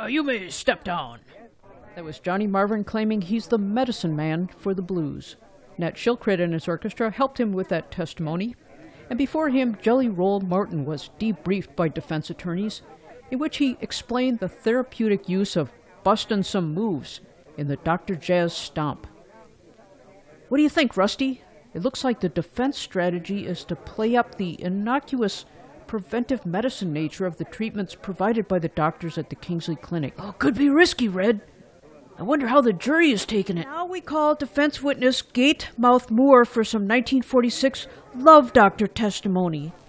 You may step down. That was Johnny Marvin claiming he's the medicine man for the blues. Nat Shilkret and his orchestra helped him with that testimony. And before him, Jelly Roll Morton was debriefed by defense attorneys, in which he explained the therapeutic use of bustin' some moves in the Dr. Jazz stomp. What do you think, Rusty? It looks like the defense strategy is to play up the innocuous preventive medicine nature of the treatments provided by the doctors at the Kingsley Clinic. Oh, could be risky, Red. I wonder how the jury is taking it. Now we call defense witness Gate Mouth Moore for some 1946 love doctor testimony.